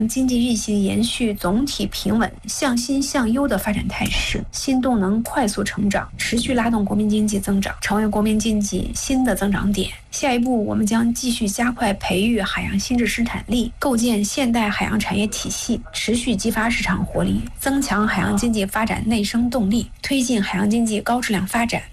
经济运行延续总体平稳、向新向优的发展态势，新动能快速成长，持续拉动国民经济增长，成为国民经济新的增长点。下一步，我们将继续加快培育海洋新质生产力，构建现代海洋产业体系，持续激发市场活力，增强海洋经济发展内生动力，推进海洋经济高质量发展。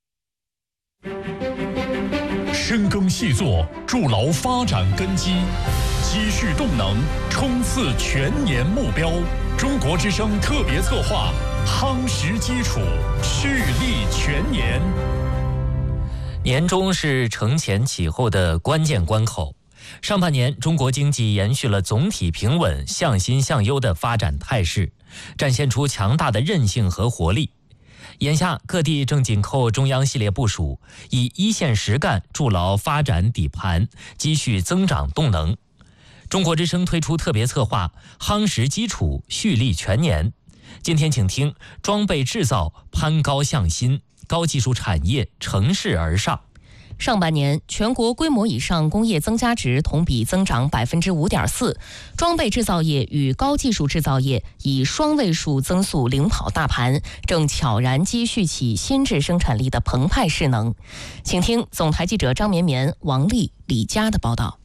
深耕细作，筑牢发展根基，积蓄动能，冲刺全年目标。中国之声特别策划，夯实基础，蓄力全年。 年终是承前启后的关键关口。上半年，中国经济延续了总体平稳、向新向优的发展态势，展现出强大的韧性和活力。眼下，各地正紧扣中央系列部署，以一线实干筑牢发展底盘，积蓄增长动能。中国之声推出特别策划，夯实基础，蓄力全年。今天请听装备制造攀高向新，高技术产业乘势而上。 上半年，全国规模以上工业增加值同比增长 5.4%， 装备制造业与高技术制造业以双位数增速领跑大盘，正悄然积蓄起新质生产力的澎湃势能。请听总台记者张绵绵、王丽、李佳的报道。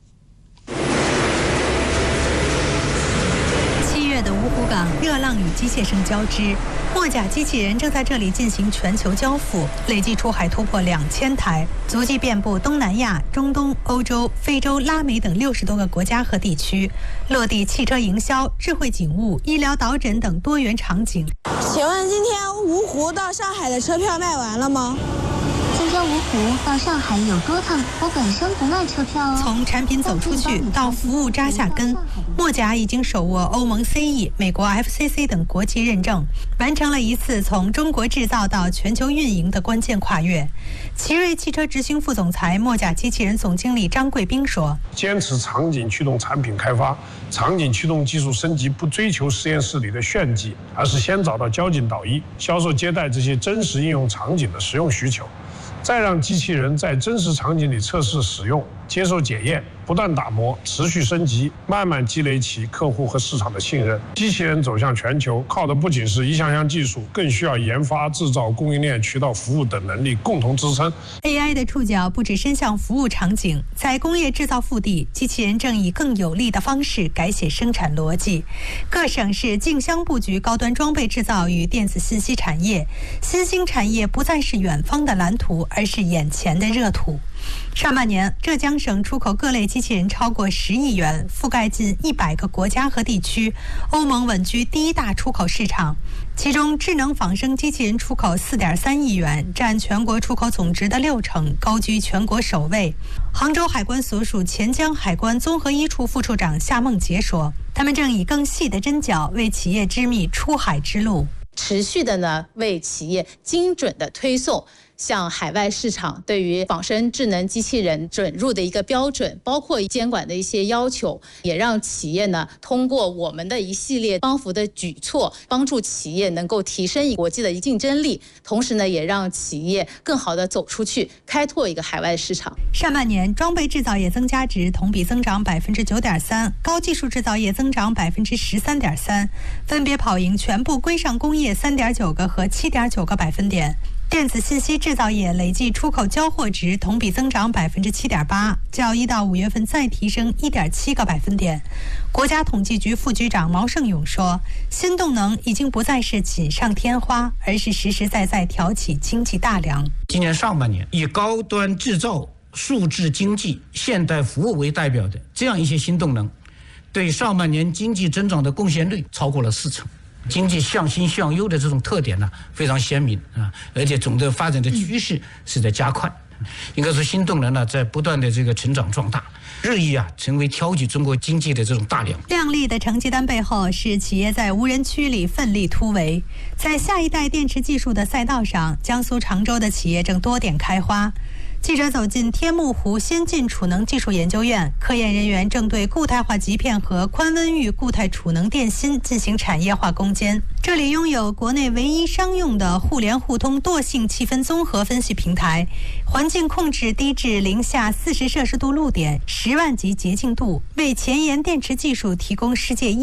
7月的芜湖港，热浪与机械声交织，墨甲机器人正在这里进行全球交付，累计出海突破2000台，足迹遍布东南亚、中东、欧洲、非洲、拉美等60多个国家和地区，落地汽车营销、智慧警务、医疗导诊等多元场景。 请问今天芜湖到上海的车票卖完了吗？ 今天芜湖到上海有多趟，我本身不卖车票哦。 从产品走出去到服务扎下根，墨甲已经手握欧盟 CE、美国 FCC 等国际认证，完成了一次从中国制造到全球运营的关键跨越。奇瑞汽车执行副总裁、墨甲机器人总经理张贵斌说：“ 坚持场景驱动产品开发，场景驱动技术升级，不追求实验室里的炫技，而是先找到交警导医、销售接待这些真实应用场景的实用需求。”再让机器人在真实场景里测试使用，接受检验，不断打磨，持续升级，慢慢积累起客户和市场的信任。机器人走向全球，靠的不仅是一项项技术，更需要研发、制造、供应链、渠道服务等能力共同支撑。 AI 的触角不只伸向服务场景，在工业制造腹地，机器人正以更有力的方式改写生产逻辑。各省市竞相布局高端装备制造与电子信息产业，新兴产业不再是远方的蓝图，而是眼前的热土。上半年，浙江省出口各类机器人超过10亿元，覆盖近100个国家和地区，欧盟稳居第一大出口市场。其中，智能仿生机器人出口4.3亿元，占全国出口总值的60%，高居全国首位。杭州海关所属钱江海关综合一处副处长夏梦杰说：“他们正以更细的针脚为企业织密出海之路， 持续的呢为企业精准的推送。” 向海外市场对于仿生智能机器人准入的一个标准，包括监管的一些要求，也让企业呢通过我们的一系列帮扶的举措，帮助企业能够提升国际的竞争力，同时呢也让企业更好的走出去，开拓一个海外市场。 上半年，装备制造业增加值同比增长9.3%，高技术制造业增长13.3%，分别跑赢全部规上工业3.9个和7.9个百分点。 电子信息制造业累计出口交货值同比增长7.8%，较1到5月份再提升1.7个百分点。国家统计局副局长毛盛勇说：“新动能已经不再是锦上添花，而是实实在在挑起经济大梁。” 今年上半年，以高端制造、数字经济、现代服务为代表的这样一些新动能，对上半年经济增长的贡献率超过了40%。 经济向新向优的这种特点呢，非常鲜明啊，而且总的发展的趋势是在加快。应该说，新动能呢在不断的这个成长壮大，日益成为挑起中国经济的这种大梁。 亮丽的成绩单背后，是企业在无人区里奋力突围。在下一代电池技术的赛道上，江苏常州的企业正多点开花。 记者走进天目湖先进储能技术研究院，科研人员正对固态化极片和宽温域固态储能电芯进行产业化攻坚。这里拥有国内唯一商用的互联互通惰性气氛综合分析平台，环境控制低至零下40摄氏度露点，10万级洁净度，为前沿电池技术提供世界